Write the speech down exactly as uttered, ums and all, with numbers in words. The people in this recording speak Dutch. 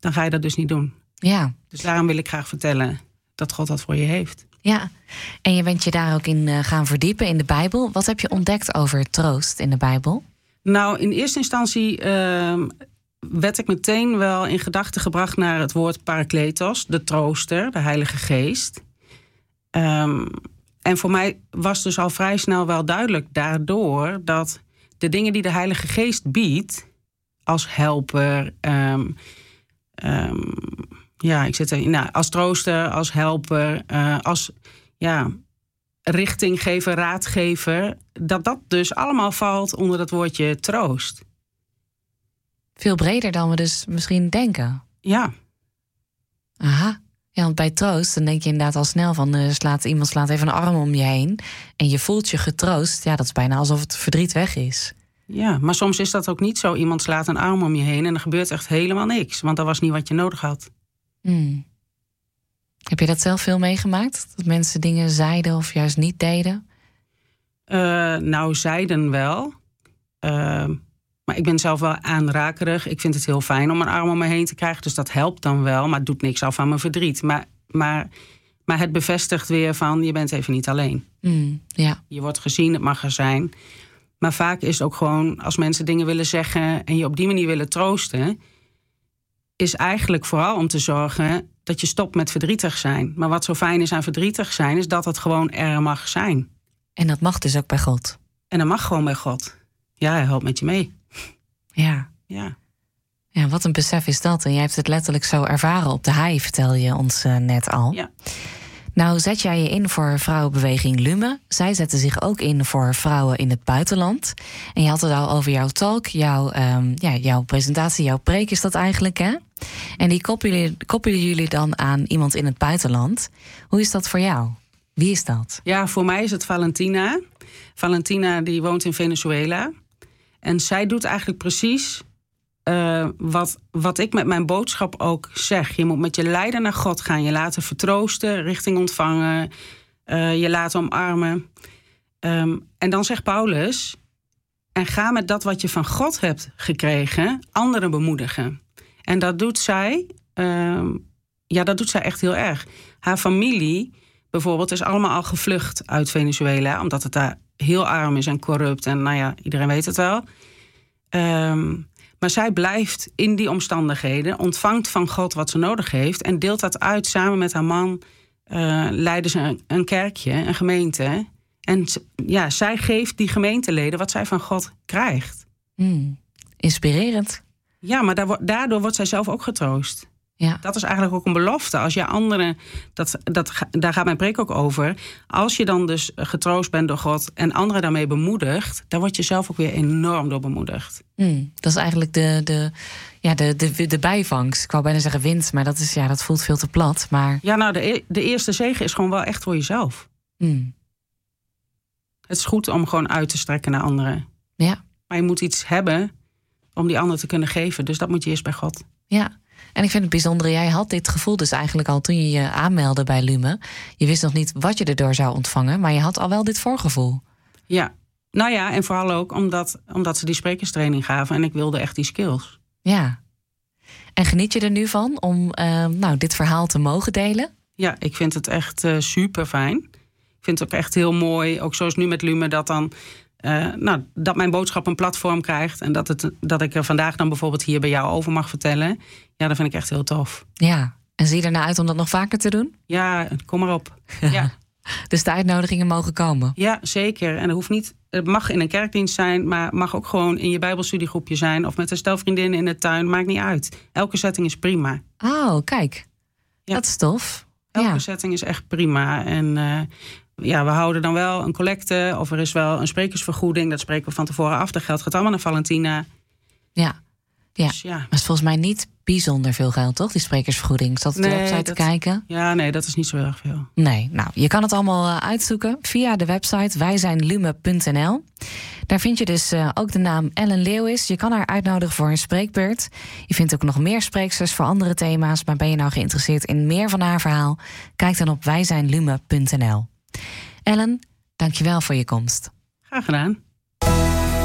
dan ga je dat dus niet doen. Ja. Dus daarom wil ik graag vertellen dat God dat voor je heeft. Ja, en je bent je daar ook in uh, gaan verdiepen in de Bijbel. Wat heb je ontdekt over troost in de Bijbel? Nou, in eerste instantie uh, werd ik meteen wel in gedachten gebracht naar het woord Parakletos, de trooster, de Heilige Geest. Um, en voor mij was dus al vrij snel wel duidelijk daardoor dat de dingen die de Heilige Geest biedt als helper, um, um, ja, ik zit er, nou, als trooster, als helper, uh, als ja, richtinggever, raadgever, dat dat dus allemaal valt onder dat woordje troost. Veel breder dan we dus misschien denken. Ja. Aha. Ja, want bij troost, dan denk je inderdaad al snel van uh, slaat, iemand slaat even een arm om je heen en je voelt je getroost. Ja, dat is bijna alsof het verdriet weg is. Ja, maar soms is dat ook niet zo. Iemand slaat een arm om je heen en er gebeurt echt helemaal niks, want dat was niet wat je nodig had. Hmm. Heb je dat zelf veel meegemaakt? Dat mensen dingen zeiden of juist niet deden? Uh, nou, zeiden wel. Uh, maar ik ben zelf wel aanrakerig. Ik vind het heel fijn om een arm om me heen te krijgen. Dus dat helpt dan wel, maar het doet niks af aan mijn verdriet. Maar, maar, maar het bevestigt weer van, je bent even niet alleen. Mm, ja. Je wordt gezien, het mag er zijn. Maar vaak is het ook gewoon, als mensen dingen willen zeggen en je op die manier willen troosten, is eigenlijk vooral om te zorgen dat je stopt met verdrietig zijn. Maar wat zo fijn is aan verdrietig zijn, is dat het gewoon er mag zijn. En dat mag dus ook bij God? En dat mag gewoon bij God. Ja, hij helpt met je mee. Ja. Ja. Ja, wat een besef is dat. En jij hebt het letterlijk zo ervaren op de hei, vertel je ons uh, net al. Ja. Nou, zet jij je in voor vrouwenbeweging Lume. Zij zetten zich ook in voor vrouwen in het buitenland. En je had het al over jouw talk, jouw, um, ja, jouw presentatie, jouw preek is dat eigenlijk, hè? En die koppelen, koppelen jullie dan aan iemand in het buitenland. Hoe is dat voor jou? Wie is dat? Ja, voor mij is het Valentina. Valentina die woont in Venezuela. En zij doet eigenlijk precies uh, wat, wat ik met mijn boodschap ook zeg. Je moet met je lijden naar God gaan. Je laten vertroosten, richting ontvangen. Uh, je laten omarmen. Um, en dan zegt Paulus, en ga met dat wat je van God hebt gekregen, anderen bemoedigen. En dat doet zij, um, ja, dat doet zij echt heel erg. Haar familie bijvoorbeeld is allemaal al gevlucht uit Venezuela, omdat het daar heel arm is en corrupt. En nou ja, iedereen weet het wel. Um, maar zij blijft in die omstandigheden, ontvangt van God wat ze nodig heeft en deelt dat uit samen met haar man. Uh, leiden ze een, een kerkje, een gemeente. En ja, zij geeft die gemeenteleden wat zij van God krijgt. Hmm, inspirerend. Ja, maar daardoor wordt zij zelf ook getroost. Ja. Dat is eigenlijk ook een belofte. Als je anderen, dat, dat, daar gaat mijn preek ook over. Als je dan dus getroost bent door God en anderen daarmee bemoedigt, dan word je zelf ook weer enorm door bemoedigd. Hmm, dat is eigenlijk de, de, ja, de, de, de bijvangst. Ik wou bijna zeggen winst, maar dat, is, ja, dat voelt veel te plat. Maar ja, nou, de, de eerste zege is gewoon wel echt voor jezelf. Hmm. Het is goed om gewoon uit te strekken naar anderen. Ja. Maar je moet iets hebben om die ander te kunnen geven. Dus dat moet je eerst bij God. Ja. En ik vind het bijzonder, jij had dit gevoel dus eigenlijk al toen je je aanmeldde bij Lume. Je wist nog niet wat je erdoor zou ontvangen, maar je had al wel dit voorgevoel. Ja, nou ja, en vooral ook omdat, omdat ze die sprekerstraining gaven en ik wilde echt die skills. Ja. En geniet je er nu van om uh, nou, dit verhaal te mogen delen? Ja, ik vind het echt uh, super fijn. Ik vind het ook echt heel mooi, ook zoals nu met Lume, dat dan Uh, nou, dat mijn boodschap een platform krijgt en dat, het, dat ik er vandaag dan bijvoorbeeld hier bij jou over mag vertellen. Ja, dat vind ik echt heel tof. Ja, en zie je ernaar uit om dat nog vaker te doen? Ja, kom maar op. Ja. Dus de uitnodigingen mogen komen? Ja, zeker. En dat hoeft niet, het mag in een kerkdienst zijn, maar mag ook gewoon in je bijbelstudiegroepje zijn of met een stel vriendinnen in de tuin, maakt niet uit. Elke setting is prima. Oh, kijk. Ja. Dat is tof. Elke ja. setting is echt prima. En uh, ja, we houden dan wel een collecte of er is wel een sprekersvergoeding. Dat spreken we van tevoren af. Dat geld gaat allemaal naar Valentina. Ja, ja. Dus ja. Maar het is volgens mij niet bijzonder veel geld, toch? Die sprekersvergoeding. Ik zat op de Nee, website dat, te kijken. Ja, nee, dat is niet zo erg veel. Nee, nou, je kan het allemaal uh, uitzoeken via de website wijzijnlume punt n l. Daar vind je dus uh, ook de naam Ellen Leeuwis. Je kan haar uitnodigen voor een spreekbeurt. Je vindt ook nog meer spreeksters voor andere thema's. Maar ben je nou geïnteresseerd in meer van haar verhaal? Kijk dan op wijzijnlume punt n l. Ellen, dankjewel voor je komst. Graag gedaan.